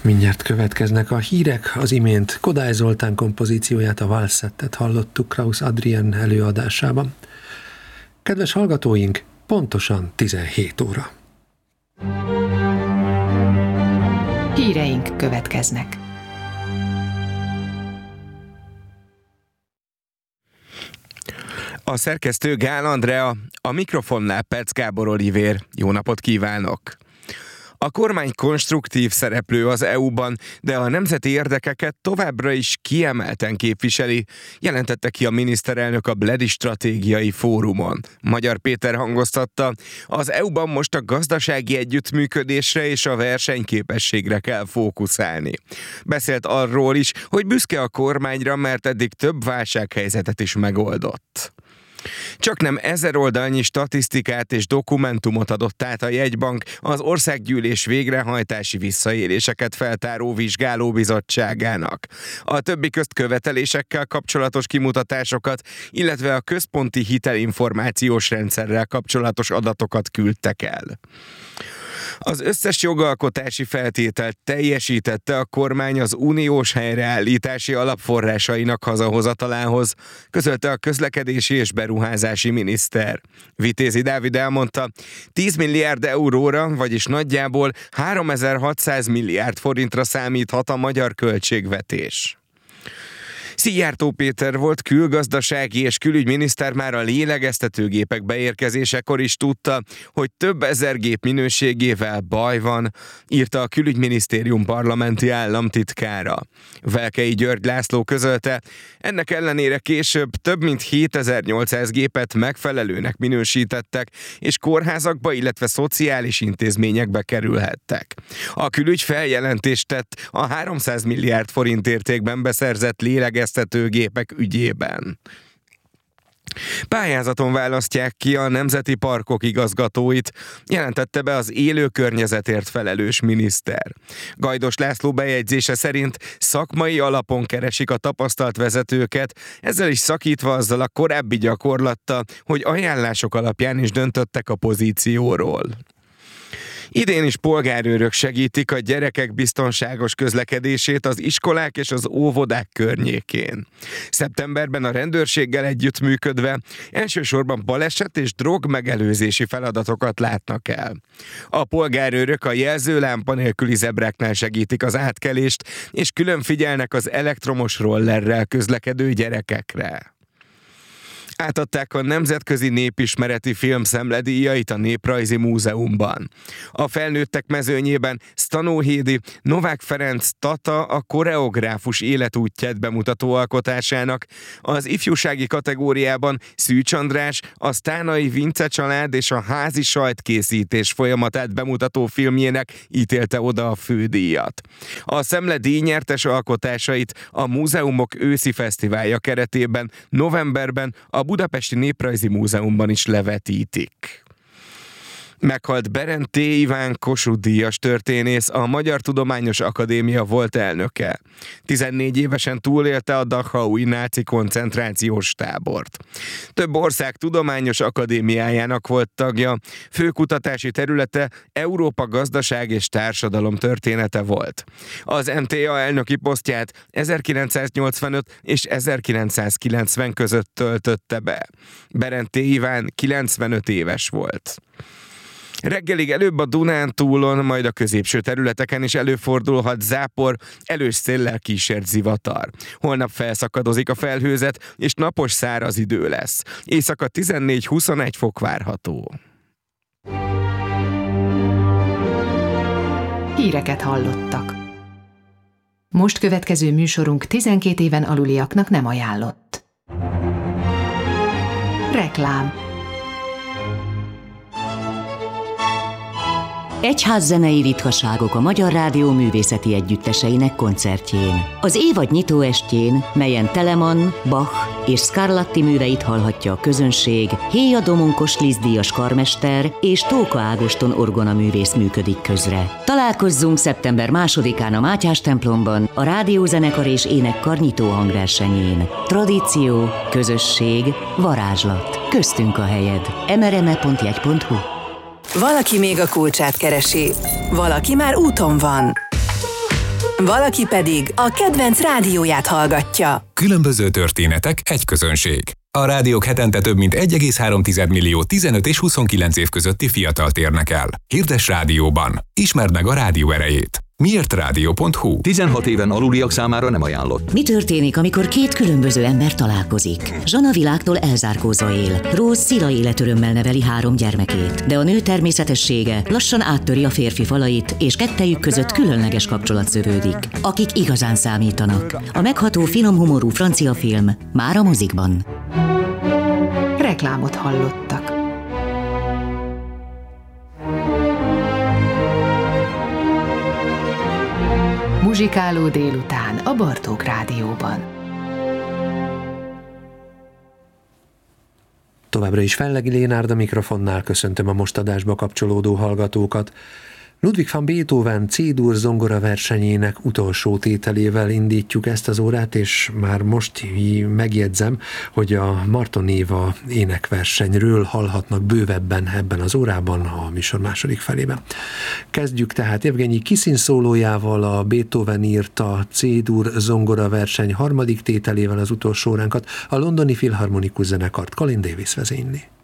Mindjárt következnek a hírek, az imént Kodály Zoltán kompozícióját, a Valsettet hallottuk Krausz Adrien előadásában. Kedves hallgatóink, pontosan 17 óra. Híreink következnek. A szerkesztő Gál Andrea, a mikrofonnál Perc Gábor Olivér. Jó napot kívánok! A kormány konstruktív szereplő az EU-ban, de a nemzeti érdekeket továbbra is kiemelten képviseli, jelentette ki a miniszterelnök a Bledi Stratégiai Fórumon. Magyar Péter hangoztatta, az EU-ban most a gazdasági együttműködésre és a versenyképességre kell fókuszálni. Beszélt arról is, hogy büszke a kormányra, mert eddig több válsághelyzetet is megoldott. Csaknem 1000 oldalnyi statisztikát és dokumentumot adott át a jegybank az Országgyűlés végrehajtási visszaéléseket feltáró vizsgálóbizottságának. A többi közt követelésekkel kapcsolatos kimutatásokat, illetve a központi hitelinformációs rendszerrel kapcsolatos adatokat küldtek el. Az összes jogalkotási feltételt teljesítette a kormány az uniós helyreállítási alapforrásainak hazahozatalához, közölte a közlekedési és beruházási miniszter. Vitézi Dávid elmondta, 10 milliárd euróra, vagyis nagyjából 3600 milliárd forintra számíthat a magyar költségvetés. Szijjártó Péter volt külgazdasági és külügyminiszter már a lélegeztetőgépek beérkezésekor is tudta, hogy több ezer gép minőségével baj van, írta a Külügyminisztérium parlamenti államtitkára. Velkei György László közölte, ennek ellenére később több mint 7800 gépet megfelelőnek minősítettek, és kórházakba, illetve szociális intézményekbe kerülhettek. A külügy feljelentést tett a 300 milliárd forint értékben beszerzett lélegeztetőgépek ügyében. Pályázaton választják ki a nemzeti parkok igazgatóit, jelentette be az élő környezetért felelős miniszter. Gajdos László bejegyzése szerint szakmai alapon keresik a tapasztalt vezetőket, ezzel is szakítva azzal a korábbi gyakorlattal, hogy ajánlások alapján is döntöttek a pozícióról. Idén is polgárőrök segítik a gyerekek biztonságos közlekedését az iskolák és az óvodák környékén. Szeptemberben a rendőrséggel együttműködve elsősorban baleset és drogmegelőzési feladatokat látnak el. A polgárőrök a jelzőlámpa nélküli zebráknál segítik az átkelést, és külön figyelnek az elektromos rollerrel közlekedő gyerekekre. Átadták a Nemzetközi Népismereti Film Szemledíjait a Néprajzi Múzeumban. A felnőttek mezőnyében Stanóhédi Novák Ferenc Tata a koreográfus életútját bemutató alkotásának, az ifjúsági kategóriában Szűcs András a Sztánai Vince család és a házi sajtkészítés folyamatát bemutató filmjének ítélte oda a fődíjat. A Szemledíj nyertes alkotásait a Múzeumok őszi fesztiválja keretében novemberben a Budapesti Néprajzi Múzeumban is levetítik. Meghalt Berend T. Iván Kossuth-díjas történész, a Magyar Tudományos Akadémia volt elnöke. 14 évesen túlélte a Dachaui náci koncentrációs tábort. Több ország tudományos akadémiájának volt tagja, főkutatási területe Európa gazdaság és társadalom története volt. Az MTA elnöki posztját 1985 és 1990 között töltötte be. Berend T. Iván 95 éves volt. Reggelig előbb a Dunántúlon, majd a középső területeken is előfordulhat zápor, erős széllel kísért zivatar. Holnap felszakadozik a felhőzet, és napos száraz idő lesz. Éjszaka 14-21 fok várható. Híreket hallottak. Most következő műsorunk 12 éven aluliaknak nem ajánlott. Reklám. Egyházzenei ritkaságok a Magyar Rádió művészeti együtteseinek koncertjén. Az évad nyitóestjén, melyen Telemann, Bach és Scarlatti műveit hallhatja a közönség, Héja Domonkos Liszt-díjas karmester és Tóka Ágoston orgonaművész működik közre. Találkozzunk szeptember 2-án a Mátyás templomban, a rádiózenekar és énekkar nyitó hangversenyén. Tradíció, közösség, varázslat. Köztünk a helyed. mrme.jegy.hu. Valaki még a kulcsát keresi, valaki már úton van. valaki pedig a kedvenc rádióját hallgatja. Különböző történetek, egy közönség. A rádiók hetente több mint 1,3 millió 15 és 29 év közötti fiatalt érnek el. Hirdess rádióban. Ismerd meg a rádió erejét. Miértrádió.hu 16 éven aluliak számára nem ajánlott. Mi történik, amikor két különböző ember találkozik? Zsana világtól elzárkózva él. Rose szila életörömmel neveli 3 gyermekét, de a nő természetessége lassan áttöri a férfi falait, és kettejük között különleges kapcsolat szövődik. Akik igazán számítanak. A megható, finom humorú francia film már a mozikban. Reklámot hallottak. Muzsikáló délután a Bartók Rádióban. Továbbra is Fellegi Lénárd a mikrofonnál, köszöntöm a most adásba kapcsolódó hallgatókat. Ludwig van Beethoven C-dur zongora versenyének utolsó tételével indítjuk ezt az órát, és már most megjegyzem, hogy a Marton-Éva énekversenyről hallhatnak bővebben ebben az órában, a műsor második felében. Kezdjük tehát Evgenyi Kisin szólójával, a Beethoven írta C-dur zongora verseny harmadik tételével az utolsó óránkat, a londoni filharmonikus zenekart Colin Davis vezényli.